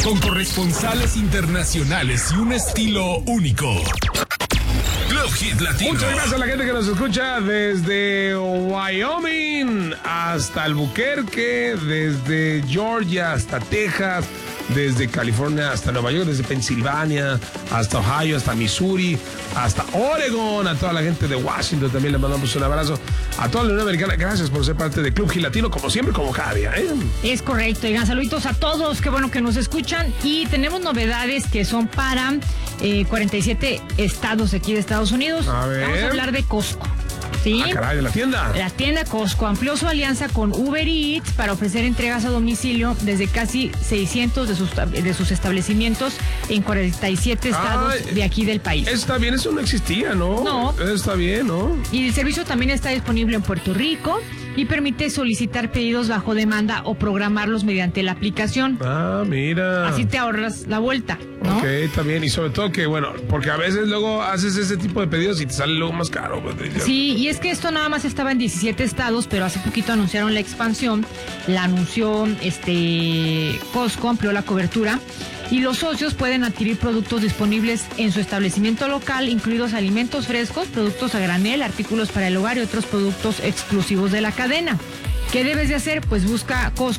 Con corresponsales internacionales y un estilo único. Club Hit Latino. Muchas gracias a la gente que nos escucha desde Wyoming hasta Albuquerque, desde Georgia hasta Texas, desde California hasta Nueva York, desde Pensilvania hasta Ohio, hasta Missouri, hasta Oregon. A toda la gente de Washington también le mandamos un abrazo. A toda la Unión Americana, gracias por ser parte de Club Hit Latino, como siempre, como cada día, ¿eh? Es correcto, y saluditos a todos, qué bueno que nos escuchan. Y tenemos novedades que son para 47 estados aquí de Estados Unidos. A ver. Vamos a hablar de Costco. ¿Sí? Ah, caray, de la tienda. La tienda Costco amplió su alianza con Uber Eats para ofrecer entregas a domicilio desde casi 600 de sus establecimientos en 47 estados de aquí del país. Está bien, eso no existía, ¿no? No. Está bien, ¿no? Y el servicio también está disponible en Puerto Rico y permite solicitar pedidos bajo demanda o programarlos mediante la aplicación. Ah, mira. Así te ahorras la vuelta, ¿no? Ok, está bien. Y sobre todo que, bueno, porque a veces luego haces ese tipo de pedidos y te sale luego más caro. Pues, sí, y es que esto nada más estaba en 17 estados, pero hace poquito anunciaron la expansión. La anunció Costco, amplió la cobertura. Y los socios pueden adquirir productos disponibles en su establecimiento local, incluidos alimentos frescos, productos a granel, artículos para el hogar y otros productos exclusivos de la cadena. ¿Qué debes de hacer? Pues busca Costco